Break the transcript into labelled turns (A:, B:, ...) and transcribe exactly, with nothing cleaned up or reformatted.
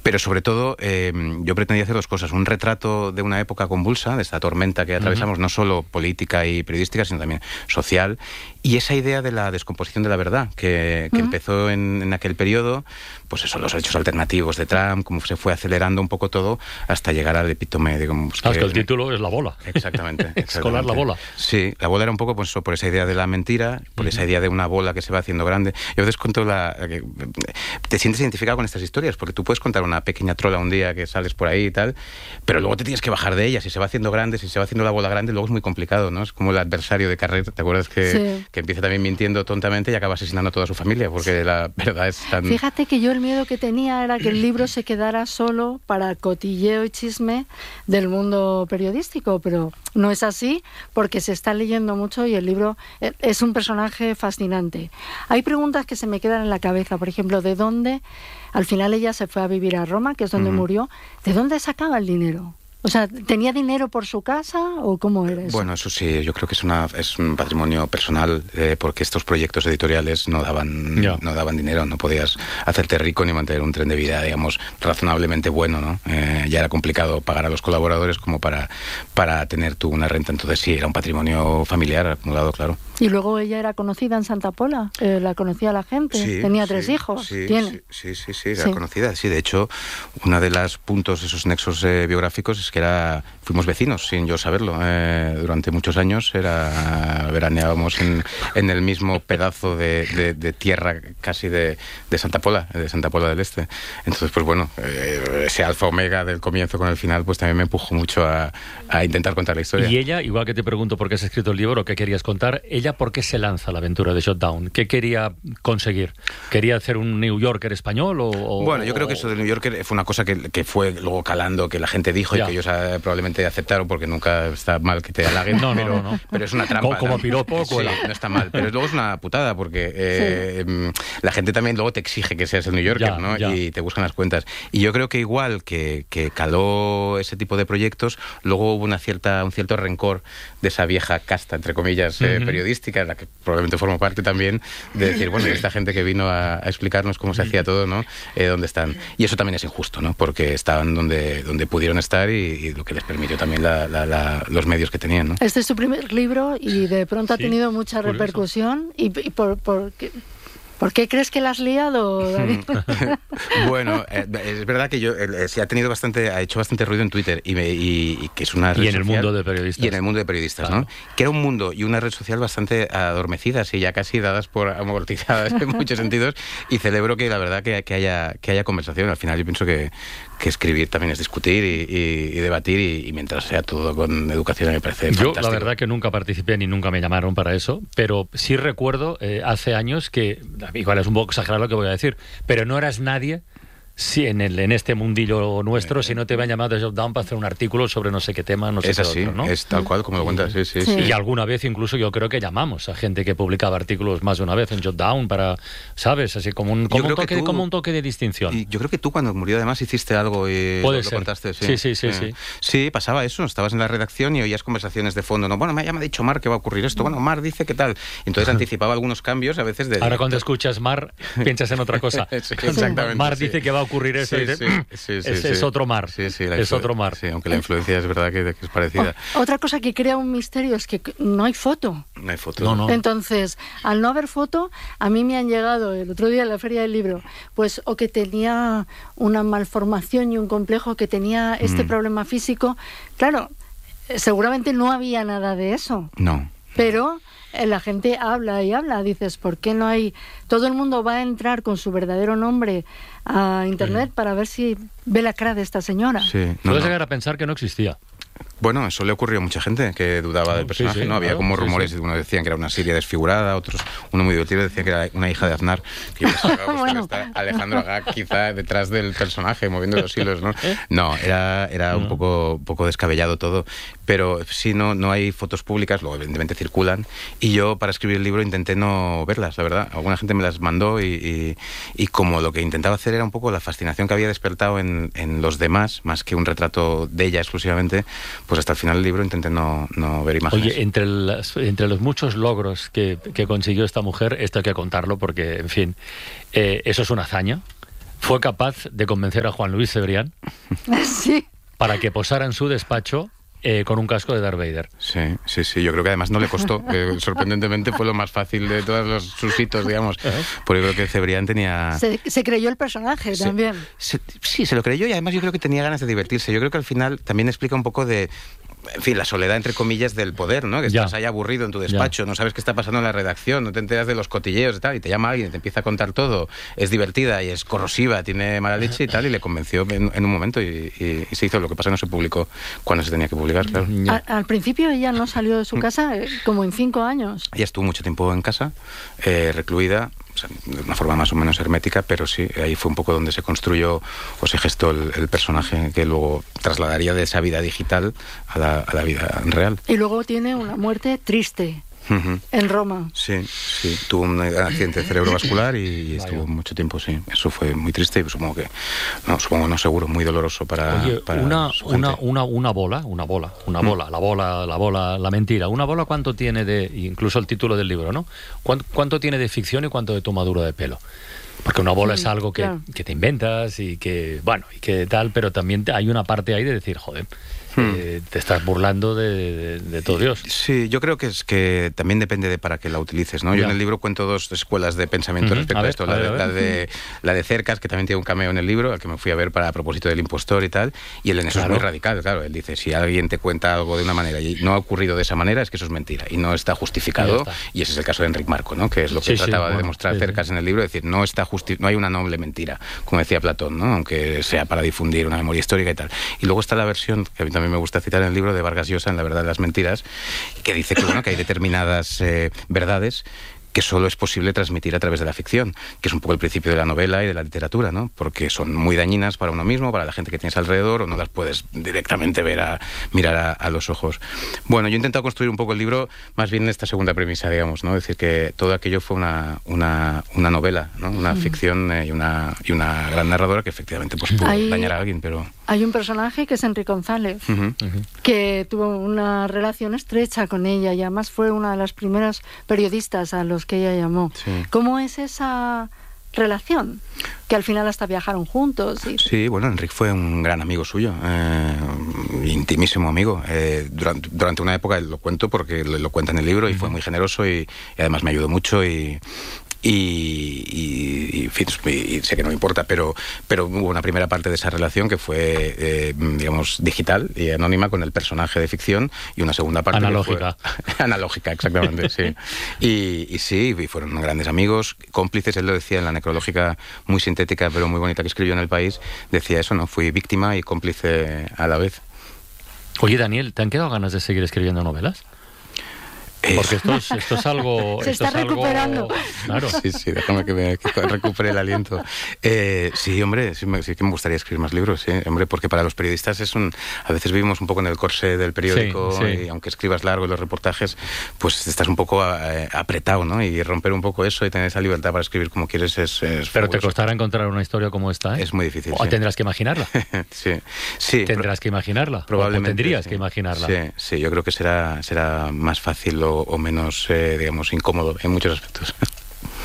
A: Pero sobre todo, eh, yo pretendía hacer dos cosas. Un retrato de una época convulsa, de esta tormenta que atravesamos, uh-huh. no solo política y periodística, sino también social. Y esa idea de la descomposición de la verdad, que, que uh-huh. empezó en, en aquel periodo, pues eso, los hechos alternativos de Trump, cómo se fue acelerando un poco todo hasta llegar al epítome. Digamos,
B: que, ah, es que el título es La Bola.
A: Exactamente. exactamente.
B: Escolar La Bola.
A: Sí, La Bola era un poco pues, por esa idea de la mentira, por uh-huh. esa idea de una bola que se va haciendo grande. Yo a veces cuento la... Que te sientes identificado con estas historias, porque tú puedes contar una pequeña trola un día que sales por ahí y tal, pero luego te tienes que bajar de ella. Si se va haciendo grande, si se va haciendo la bola grande, luego es muy complicado, ¿no? Es como el adversario de Carrer, ¿te acuerdas? Que, sí. que empieza también mintiendo tontamente y acaba asesinando a toda su familia, porque la verdad es tan...
C: Fíjate que yo el miedo que tenía era que el libro se quedara solo para cotilleo y chisme del mundo periodístico, pero no es así, porque se está leyendo mucho y el libro es un personaje fascinante. Hay preguntas que se me quedan en la cabeza, por ejemplo, ¿de dónde? Al final ella se fue a vivir a Roma, que es donde uh-huh. murió. ¿De dónde sacaba el dinero? O sea, ¿tenía dinero por su casa o cómo era eso?
A: Bueno, eso sí, yo creo que es una es un patrimonio personal, eh, porque estos proyectos editoriales no daban yeah. no daban dinero, no podías hacerte rico ni mantener un tren de vida, digamos, razonablemente bueno, ¿no? Eh, ya era complicado pagar a los colaboradores como para, para tener tú una renta, entonces sí, era un patrimonio familiar acumulado, claro.
C: Y luego ella era conocida en Santa Pola, eh, la conocía la gente,
A: sí,
C: tenía
A: sí,
C: tres hijos,
A: sí,
C: ¿tiene?
A: Sí, sí, sí, sí, era sí. conocida, sí, de hecho, uno de los puntos, esos nexos eh, biográficos es que era, fuimos vecinos sin yo saberlo, eh, durante muchos años era veraneábamos en, en el mismo pedazo de, de, de tierra casi de, de Santa Pola, de Santa Pola del Este. Entonces, pues bueno, eh, ese alfa omega del comienzo con el final, pues también me empujó mucho a, a intentar contar la historia.
B: Y ella, igual que te pregunto por qué has escrito el libro, qué querías contar, ella ¿por qué se lanza a la aventura de Shutdown? ¿Qué quería conseguir? ¿Quería hacer un New Yorker español o...? o
A: bueno, yo creo que eso del New Yorker fue una cosa que, que fue luego calando, que la gente dijo ya. y que ellos eh, probablemente aceptaron, porque nunca está mal que te halaguen,
B: no,
A: pero,
B: no, no, no.
A: pero es una trampa.
B: Como, como piropo,
A: sí, no está mal, pero luego es una putada, porque eh, sí. la gente también luego te exige que seas el New Yorker,
B: ya,
A: ¿no?
B: Ya.
A: Y te buscan las cuentas. Y yo creo que igual que, que caló ese tipo de proyectos, luego hubo una cierta, un cierto rencor de esa vieja casta, entre comillas, eh, uh-huh. periodística, en la que probablemente formo parte también, de decir, bueno, esta gente que vino a, a explicarnos cómo se hacía todo, ¿no? Eh, ¿Dónde están? Y eso también es injusto, ¿no? Porque estaban donde, donde pudieron estar y, y lo que les permitió también la, la, la, los medios que tenían, ¿no?
C: Este es su primer libro y de pronto
B: sí,
C: ha tenido mucha curioso. repercusión. ¿Y, y por, por, qué, por qué crees que la has liado, David?
A: Bueno, eh, es verdad que yo eh, sí ha tenido bastante, ha hecho bastante ruido en Twitter y, me, y, y que es una red
B: y en
A: social,
B: el mundo de periodistas
A: y en el mundo de periodistas,
B: claro.
A: ¿no? Que era un mundo y una red social bastante adormecidas y ya casi dadas por amortizadas en muchos sentidos, y celebro que la verdad que, que haya que haya conversación. Al final yo pienso que, que escribir también es discutir y, y, y debatir y, y mientras sea todo con educación me parece
B: yo
A: fantástico.
B: La verdad que nunca participé ni nunca me llamaron para eso, pero sí recuerdo eh, hace años que, igual es un poco exagerado lo que voy a decir, pero no eras nadie si en, el, en este mundillo nuestro eh, si no te habían llamado de Shutdown para hacer un artículo sobre no sé qué tema, no sé
A: es
B: qué
A: así,
B: otro, ¿no?
A: Es tal cual como lo cuentas, sí, sí, sí, sí.
B: Y alguna vez incluso yo creo que llamamos a gente que publicaba artículos más de una vez en Shutdown para, ¿sabes? Así como un, como un, toque, tú, como un toque de distinción.
A: Y yo creo que tú cuando murió además hiciste algo y
B: Puede
A: lo,
B: ser.
A: lo contaste. Sí.
B: Sí, sí, sí,
A: Eh.
B: sí.
A: Sí, pasaba eso, estabas en la redacción y oías conversaciones de fondo, ¿no? Bueno, ya me ha dicho Mar que va a ocurrir esto, bueno, Mar dice que tal. Entonces anticipaba algunos cambios a veces de...
B: Ahora cuando escuchas Mar, piensas en otra cosa.
A: Sí, exactamente.
B: Mar
A: sí.
B: dice que va a ocurrir eso
A: sí,
B: y de,
A: sí, sí, sí,
B: es,
A: sí.
B: es otro Mar.
A: Sí, sí,
B: es
A: influ-
B: otro Mar.
A: Sí, aunque la influencia es verdad que, que es parecida.
C: O, otra cosa que crea un misterio es que no hay foto.
A: No hay foto.
B: No, no.
C: Entonces, al no haber foto, a mí me han llegado el otro día en la Feria del Libro, pues o que tenía una malformación y un complejo, que tenía este mm. problema físico. Claro, seguramente no había nada de eso.
A: No.
C: Pero la gente habla y habla, dices, ¿por qué no hay...? Todo el mundo va a entrar con su verdadero nombre a internet sí. para ver si ve la cara de esta señora.
A: Sí. No,
B: Puedes
A: no.
B: llegar a pensar que no existía.
A: Bueno, eso le ocurrió a mucha gente que dudaba del personaje,
B: sí, sí,
A: ¿no? Había
B: claro,
A: como
B: sí,
A: rumores,
B: sí.
A: unos decían que era una siria desfigurada, otros, uno muy divertido, decía que era una hija de Aznar, que yo pensaba, pues, bueno. está Alejandro Agag quizá detrás del personaje, moviendo los hilos, ¿no? No, era, era un poco, poco descabellado todo, pero sí, no, no hay fotos públicas, luego evidentemente circulan, y yo para escribir el libro intenté no verlas, la verdad. Alguna gente me las mandó y, y, y como lo que intentaba hacer era un poco la fascinación que había despertado en, en los demás, más que un retrato de ella exclusivamente, pues hasta el final del libro intenté no, no ver imágenes.
B: Oye, entre, las, entre los muchos logros que, que consiguió esta mujer, esto hay que contarlo porque, en fin, eh, eso es una hazaña. fue capaz de convencer a Juan Luis Cebrián
C: sí.
B: para que posara en su despacho Eh, con un casco de Darth Vader.
A: Sí, sí, sí. Yo creo que además no le costó. Eh, sorprendentemente fue lo más fácil de todos los sus hitos, digamos. Porque creo que Cebrián tenía...
C: Se, se creyó el personaje
A: se,
C: también.
A: Se, sí, se lo creyó y además yo creo que tenía ganas de divertirse. Yo creo que al final también explica un poco de... En fin, la soledad, entre comillas, del poder, ¿no? Que estás ya. ahí aburrido en tu despacho, ya. no sabes qué está pasando en la redacción, no te enteras de los cotilleos y tal, y te llama alguien y te empieza a contar todo. Es divertida y es corrosiva, tiene mala leche y tal, y le convenció en, en un momento y, y, y se hizo. Lo que pasa no se publicó cuando se tenía que publicar, claro.
C: Al, al principio ella no salió de su casa eh, como en cinco años.
A: Ella estuvo mucho tiempo en casa, eh, recluida, o sea, de una forma más o menos hermética, pero sí, ahí fue un poco donde se construyó o se gestó el, el personaje que luego trasladaría de esa vida digital a la, a la vida real.
C: Y luego tiene una muerte triste. Uh-huh. En Roma.
A: Sí, sí, tuvo un accidente cerebrovascular y, y estuvo mucho tiempo, sí. Eso fue muy triste y supongo que, no, supongo no seguro, muy doloroso para,
B: Oye,
A: para
B: una,
A: su gente.
B: una, una, una bola, una bola, una bola, la bola, la bola, la mentira. Una bola, ¿cuánto tiene de, incluso el título del libro, ¿no? ¿Cuánto, cuánto tiene de ficción y cuánto de tomadura de pelo? Porque una bola sí, es algo que, claro. que te inventas y que, bueno, y que tal, pero también hay una parte ahí de decir, joder, Hmm. Eh, te estás burlando de, de, de todo Dios.
A: Sí, yo creo que es que también depende de para qué la utilices, ¿no? Ya. Yo en el libro cuento dos escuelas de pensamiento uh-huh. respecto a, ver, a esto. A ver, la, de, la, de, la de Cercas, que también tiene un cameo en el libro, al que me fui a ver para a propósito del impostor y tal, y él en eso claro. es muy radical, claro. Él dice, si alguien te cuenta algo de una manera y no ha ocurrido de esa manera, es que eso es mentira y no está justificado. Está. Y ese es el caso de Enric Marco, ¿no? Que es lo que sí, trataba sí, bueno, de demostrar sí, Cercas sí. en el libro, es decir, no está justi- no hay una noble mentira, como decía Platón, ¿no? Aunque sea para difundir una memoria histórica y tal. Y luego está la versión, que a mí también me gusta citar en el libro, de Vargas Llosa en La verdad de las mentiras, que dice que, bueno, que hay determinadas eh, verdades que solo es posible transmitir a través de la ficción, que es un poco el principio de la novela y de la literatura, ¿no? Porque son muy dañinas para uno mismo, para la gente que tienes alrededor, o no las puedes directamente ver a mirar a, a los ojos. Bueno, yo he intentado construir un poco el libro más bien en esta segunda premisa, digamos, ¿no? Es decir, que todo aquello fue una, una, una novela, ¿no? Una mm. ficción eh, y, una, y una gran narradora que efectivamente pues, pudo hay, dañar a alguien, pero...
C: Hay un personaje que es Enrique González, uh-huh. Uh-huh. que tuvo una relación estrecha con ella y además fue una de las primeras periodistas a los que ella llamó. Sí. ¿Cómo es esa relación? Que al final hasta viajaron juntos. Y...
A: Sí, bueno, Enrique fue un gran amigo suyo, eh, intimísimo amigo. Eh, durante, durante una época, lo cuento porque lo, lo cuenta en el libro, y uh-huh. fue muy generoso y, y además me ayudó mucho y... Y, y, y, y sé que no me importa, pero, pero hubo una primera parte de esa relación que fue, eh, digamos, digital y anónima con el personaje de ficción, y una segunda parte...
B: Analógica.
A: Que fue, analógica, exactamente, sí. Y, y sí, y fueron grandes amigos, cómplices. Él lo decía en la necrológica muy sintética, pero muy bonita, que escribió en El País, decía eso, ¿no? Fui víctima y cómplice a la vez.
B: Oye, Daniel, ¿te han quedado ganas de seguir escribiendo novelas? Porque esto es, esto es algo...
C: Se
B: esto
C: está
B: es
C: recuperando.
B: Algo, claro.
A: Sí, sí, déjame que, me, que recupere el aliento. Eh, sí, hombre, sí, me, sí que me gustaría escribir más libros, sí, hombre, porque para los periodistas es un... A veces vivimos un poco en el corsé del periódico, sí, sí. y aunque escribas largo en los reportajes, pues estás un poco eh, apretado, ¿no? Y romper un poco eso y tener esa libertad para escribir como quieres es... es
B: Pero te costará encontrar una historia como esta, ¿eh?
A: Es muy difícil,
B: O
A: sí.
B: tendrás que imaginarla.
A: sí, sí.
B: Tendrás que imaginarla.
A: Probablemente.
B: O tendrías
A: sí.
B: que imaginarla.
A: Sí, sí, yo creo que será, será más fácil o, o menos... Eh, digamos, incómodo en muchos aspectos.